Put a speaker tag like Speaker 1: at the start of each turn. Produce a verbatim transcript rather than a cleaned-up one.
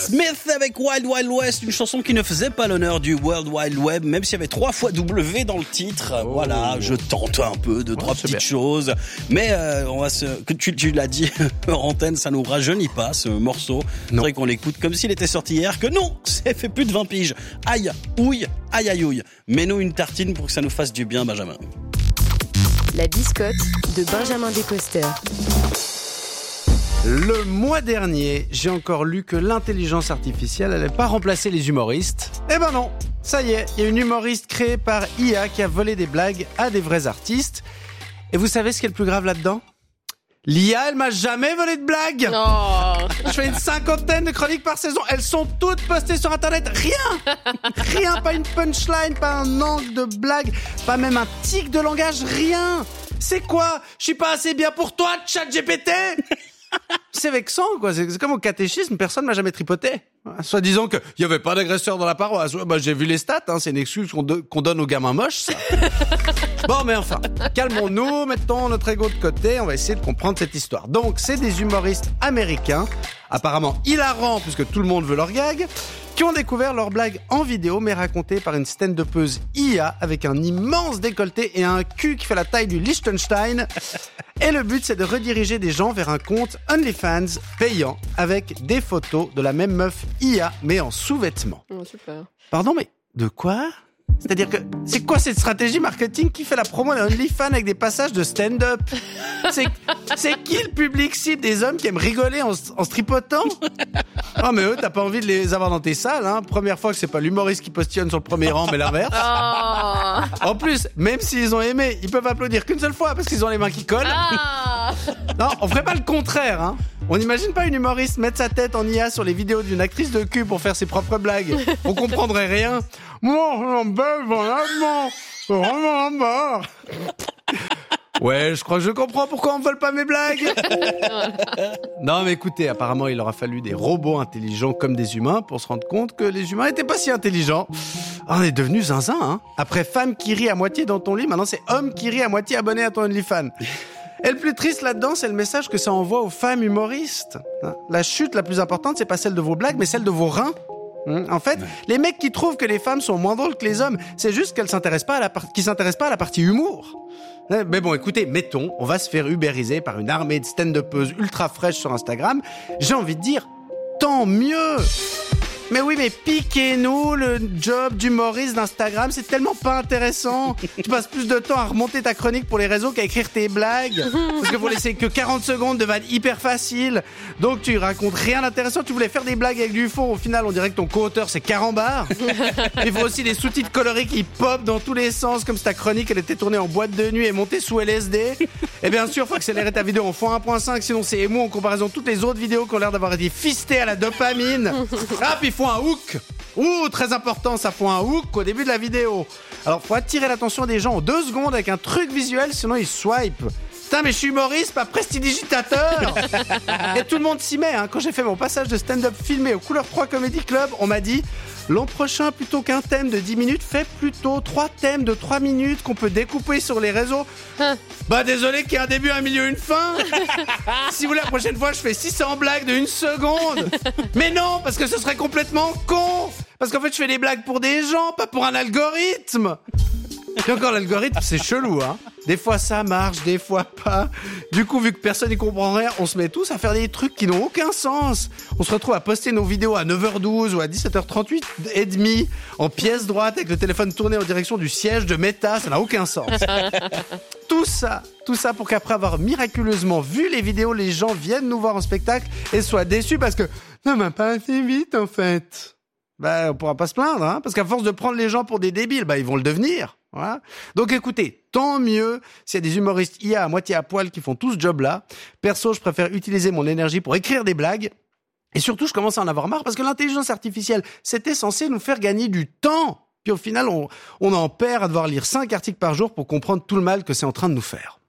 Speaker 1: Smith avec Wild Wild West, une chanson qui ne faisait pas l'honneur du World Wide Web, même s'il y avait trois fois W dans le titre. Oh. Voilà, je tente un peu de trois ouais, petites bien. choses, mais euh, on va se, que tu, tu l'as dit hors antenne, ça nous rajeunit pas ce morceau. Il faudrait qu'on l'écoute comme s'il était sorti hier. Que non, ça fait plus de vingt piges. Aïe, ouille, aïe, aïe, ouille. Mets-nous une tartine pour que ça nous fasse du bien, Benjamin.
Speaker 2: La biscotte de Benjamin Descoster.
Speaker 3: Le mois dernier, j'ai encore lu que l'intelligence artificielle n'allait pas remplacer les humoristes. Eh ben non, ça y est, il y a une humoriste créée par I A qui a volé des blagues à des vrais artistes. Et vous savez ce qui est le plus grave là-dedans ? L'I A, elle m'a jamais volé de blagues.
Speaker 4: Oh.
Speaker 3: Je fais une cinquantaine de chroniques par saison. Elles sont toutes postées sur Internet. Rien, rien, pas une punchline, pas un angle de blague, pas même un tic de langage, rien. C'est quoi ? Je suis pas assez bien pour toi, ChatGPT ? C'est vexant, quoi. C'est, c'est comme au catéchisme, personne m'a jamais tripoté. Soit disant qu'il y avait pas d'agresseur dans la paroisse. Bah, j'ai vu les stats, hein, c'est une excuse qu'on, de, qu'on donne aux gamins moches, ça. Bon, mais enfin, calmons-nous, mettons notre ego de côté, on va essayer de comprendre cette histoire. Donc, c'est des humoristes américains, apparemment hilarants, puisque tout le monde veut leur gag, qui ont découvert leurs blagues en vidéo, mais racontées par une stand-upeuse I A avec un immense décolleté et un cul qui fait la taille du Liechtenstein. Et le but, c'est de rediriger des gens vers un compte OnlyFans payant avec des photos de la même meuf I A, mais en sous-vêtements.
Speaker 4: Oh, super.
Speaker 3: Pardon, mais de quoi ? C'est-à-dire que, c'est quoi cette stratégie marketing qui fait la promo d'un OnlyFans avec des passages de stand-up ? C'est, c'est qui le public cible des hommes qui aiment rigoler en, en se tripotant ? Oh, mais eux, t'as pas envie de les avoir dans tes salles, hein. Première fois que c'est pas l'humoriste qui postillonne sur le premier rang, mais l'inverse.
Speaker 4: Oh.
Speaker 3: En plus, même s'ils ont aimé, ils peuvent applaudir qu'une seule fois parce qu'ils ont les mains qui collent.
Speaker 4: Ah.
Speaker 3: Non, on ferait pas le contraire, hein. On n'imagine pas une humoriste mettre sa tête en I A sur les vidéos d'une actrice de cul pour faire ses propres blagues. On comprendrait rien. Moi, j'en belle vraiment, c'est vraiment mort. Ouais, je crois que je comprends pourquoi on ne vole pas mes blagues. Non, mais écoutez, apparemment, il aura fallu des robots intelligents comme des humains pour se rendre compte que les humains n'étaient pas si intelligents. Oh, on est devenus zinzin, hein. Après femme qui rit à moitié dans ton lit, maintenant c'est homme qui rit à moitié abonné à ton OnlyFans. Et le plus triste là-dedans, c'est le message que ça envoie aux femmes humoristes. La chute la plus importante, c'est pas celle de vos blagues, mais celle de vos reins. En fait, ouais. Les mecs qui trouvent que les femmes sont moins drôles que les hommes, c'est juste qu'elles s'intéressent pas à la par- qu'ils s'intéressent pas à la partie humour. Mais bon, écoutez, mettons, on va se faire ubériser par une armée de stand-upeuses ultra fraîches sur Instagram. J'ai envie de dire, tant mieux. Mais oui, mais piquez-nous le job d'humoriste d'Instagram, c'est tellement pas intéressant. Tu passes plus de temps à remonter ta chronique pour les réseaux qu'à écrire tes blagues. Parce que vous laissez que quarante secondes de vannes hyper faciles. Donc tu racontes rien d'intéressant. Tu voulais faire des blagues avec du fond. Au final, on dirait que ton co-auteur, c'est Carambar. Il faut aussi des sous-titres colorés qui pop dans tous les sens, comme si ta chronique, elle était tournée en boîte de nuit et montée sous L S D. Et bien sûr, faut accélérer ta vidéo en fois un point cinq, sinon c'est émou en comparaison de toutes les autres vidéos qui ont l'air d'avoir été fistées à la dopamine. Ah, puis faut un hook. Ouh, très important, ça faut un hook au début de la vidéo. Alors, faut attirer l'attention des gens en deux secondes avec un truc visuel, sinon ils swipe. Putain, mais je suis humoriste, pas prestidigitateur. Et tout le monde s'y met, hein. Quand j'ai fait mon passage de stand-up filmé au Couleur trois Comedy Club, on m'a dit l'an prochain, plutôt qu'un thème de dix minutes, fais plutôt trois thèmes de trois minutes qu'on peut découper sur les réseaux. Bah désolé qu'il y ait un début, un milieu, une fin. Si vous voulez, la prochaine fois, je fais six cents blagues de une seconde. Mais non, parce que ce serait complètement con. Parce qu'en fait, je fais des blagues pour des gens, pas pour un algorithme. Et encore, l'algorithme, c'est chelou, hein. Des fois, ça marche, des fois pas. Du coup, vu que personne n'y comprend rien, on se met tous à faire des trucs qui n'ont aucun sens. On se retrouve à poster nos vidéos à neuf heures douze ou à dix-sept heures trente-huit et demi, en pièce droite, avec le téléphone tourné en direction du siège de Meta. Ça n'a aucun sens. Tout ça, tout ça pour qu'après avoir miraculeusement vu les vidéos, les gens viennent nous voir en spectacle et soient déçus parce que ça m'a pas assez vite, en fait. Bah, on pourra pas se plaindre, hein, parce qu'à force de prendre les gens pour des débiles, bah, ils vont le devenir. Voilà. Donc écoutez, tant mieux s'il y a des humoristes I A à moitié à poil qui font tout ce job-là. Perso, je préfère utiliser mon énergie pour écrire des blagues. Et surtout, je commence à en avoir marre parce que l'intelligence artificielle, c'était censé nous faire gagner du temps. Puis au final, on, on en perd à devoir lire cinq articles par jour pour comprendre tout le mal que c'est en train de nous faire.